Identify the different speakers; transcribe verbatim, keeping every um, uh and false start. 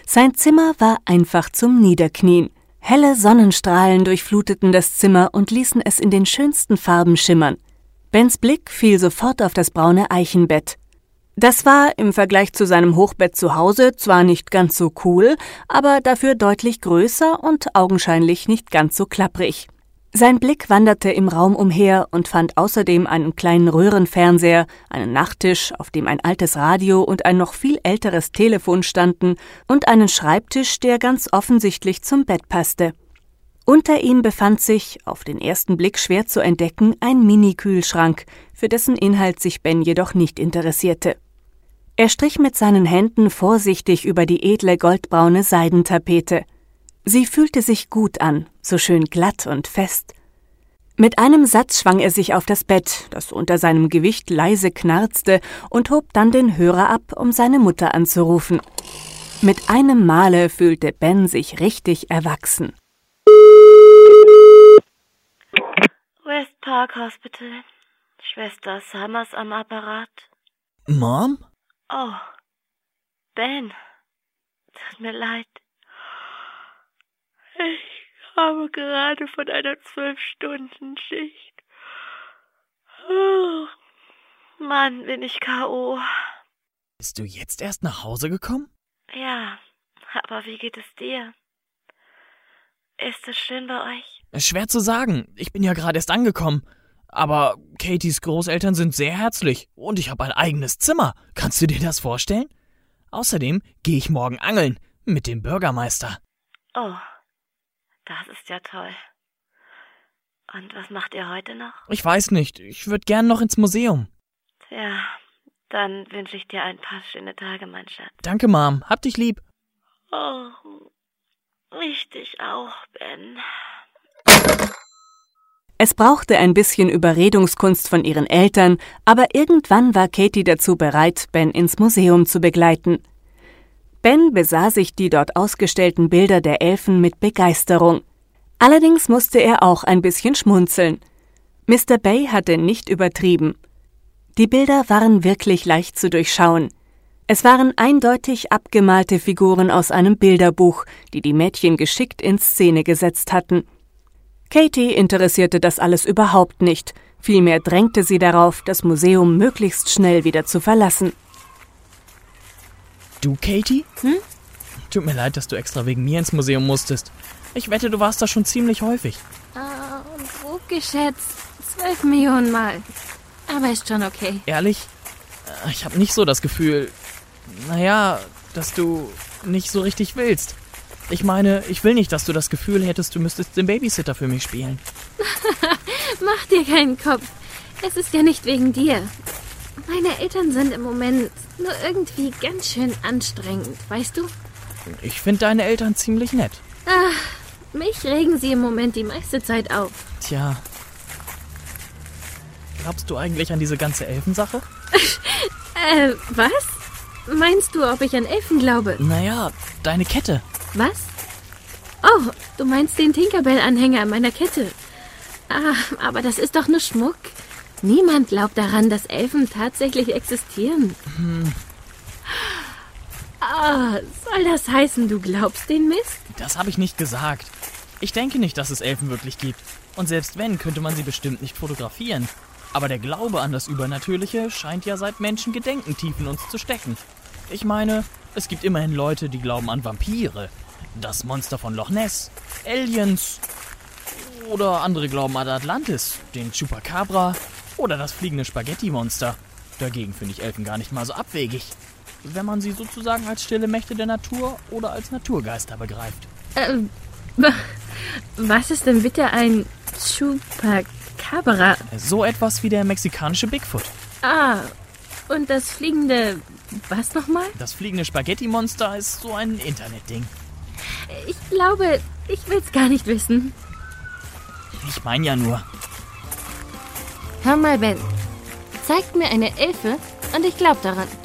Speaker 1: Sein Zimmer war einfach zum Niederknien. Helle Sonnenstrahlen durchfluteten das Zimmer und ließen es in den schönsten Farben schimmern. Bens Blick fiel sofort auf das braune Eichenbett. Das war im Vergleich zu seinem Hochbett zu Hause zwar nicht ganz so cool, aber dafür deutlich größer und augenscheinlich nicht ganz so klapprig. Sein Blick wanderte im Raum umher und fand außerdem einen kleinen Röhrenfernseher, einen Nachttisch, auf dem ein altes Radio und ein noch viel älteres Telefon standen, und einen Schreibtisch, der ganz offensichtlich zum Bett passte. Unter ihm befand sich, auf den ersten Blick schwer zu entdecken, ein Mini-Kühlschrank, für dessen Inhalt sich Ben jedoch nicht interessierte. Er strich mit seinen Händen vorsichtig über die edle goldbraune Seidentapete. Sie fühlte sich gut an, so schön glatt und fest. Mit einem Satz schwang er sich auf das Bett, das unter seinem Gewicht leise knarzte, und hob dann den Hörer ab, um seine Mutter anzurufen. Mit einem Male fühlte Ben sich richtig erwachsen.
Speaker 2: West Park Hospital. Schwester Summers am Apparat.
Speaker 3: Mom?
Speaker 2: Oh, Ben. Tut mir leid. Ich habe gerade von einer Zwölf-Stunden-Schicht. Oh, Mann, bin ich K O
Speaker 3: Bist du jetzt erst nach Hause gekommen?
Speaker 2: Ja, aber wie geht es dir? Ist es schön bei euch?
Speaker 3: Schwer zu sagen. Ich bin ja gerade erst angekommen. Aber Katies Großeltern sind sehr herzlich und ich habe ein eigenes Zimmer. Kannst du dir das vorstellen? Außerdem gehe ich morgen angeln mit dem Bürgermeister.
Speaker 2: Oh, das ist ja toll. Und was macht ihr heute noch?
Speaker 3: Ich weiß nicht. Ich würde gern noch ins Museum.
Speaker 2: Tja, dann wünsche ich dir ein paar schöne Tage, mein Schatz.
Speaker 3: Danke, Mom. Hab dich lieb.
Speaker 2: Oh, ich dich auch, Ben.
Speaker 1: Es brauchte ein bisschen Überredungskunst von ihren Eltern, aber irgendwann war Katie dazu bereit, Ben ins Museum zu begleiten. Ben besah sich die dort ausgestellten Bilder der Elfen mit Begeisterung. Allerdings musste er auch ein bisschen schmunzeln. Mister Bay hatte nicht übertrieben. Die Bilder waren wirklich leicht zu durchschauen. Es waren eindeutig abgemalte Figuren aus einem Bilderbuch, die die Mädchen geschickt in Szene gesetzt hatten. Katie interessierte das alles überhaupt nicht. Vielmehr drängte sie darauf, das Museum möglichst schnell wieder zu verlassen.
Speaker 3: Du, Katie?
Speaker 1: Hm?
Speaker 3: Tut mir leid, dass du extra wegen mir ins Museum musstest. Ich wette, du warst da schon ziemlich häufig.
Speaker 4: Ah, grob geschätzt. Zwölf Millionen Mal. Aber ist schon okay.
Speaker 3: Ehrlich? Ich habe nicht so das Gefühl, naja, dass du nicht so richtig willst. Ich meine, ich will nicht, dass du das Gefühl hättest, du müsstest den Babysitter für mich spielen.
Speaker 4: Mach dir keinen Kopf. Es ist ja nicht wegen dir. Meine Eltern sind im Moment nur irgendwie ganz schön anstrengend, weißt du?
Speaker 3: Ich finde deine Eltern ziemlich nett.
Speaker 4: Ach, mich regen sie im Moment die meiste Zeit auf.
Speaker 3: Tja. Glaubst du eigentlich an diese ganze Elfensache?
Speaker 4: äh, was? Meinst du, ob ich an Elfen glaube?
Speaker 3: Naja, deine Kette.
Speaker 4: Was? Oh, du meinst den Tinkerbell-Anhänger an meiner Kette. Ah, aber das ist doch nur Schmuck. Niemand glaubt daran, dass Elfen tatsächlich existieren.
Speaker 3: Hm.
Speaker 4: Ah, soll das heißen, du glaubst den Mist?
Speaker 3: Das habe ich nicht gesagt. Ich denke nicht, dass es Elfen wirklich gibt. Und selbst wenn, könnte man sie bestimmt nicht fotografieren. Aber der Glaube an das Übernatürliche scheint ja seit Menschengedenken tief in uns zu stecken. Ich meine, es gibt immerhin Leute, die glauben an Vampire, das Monster von Loch Ness, Aliens oder andere glauben an Atlantis, den Chupacabra oder das fliegende Spaghetti-Monster. Dagegen finde ich Elfen gar nicht mal so abwegig, wenn man sie sozusagen als stille Mächte der Natur oder als Naturgeister begreift.
Speaker 4: Ähm, was ist denn bitte ein Chupacabra?
Speaker 3: So etwas wie der mexikanische Bigfoot.
Speaker 4: Ah, und das fliegende... was nochmal?
Speaker 3: Das fliegende Spaghetti-Monster ist so ein Internetding.
Speaker 4: Ich glaube, ich will's gar nicht wissen.
Speaker 3: Ich meine ja nur.
Speaker 4: Hör mal, Ben. Zeigt mir eine Elfe und ich glaub daran.